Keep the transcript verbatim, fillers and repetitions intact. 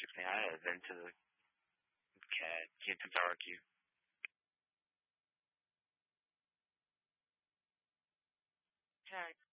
tyckte ni här eventul care Kentucky Barbecue? Sorry.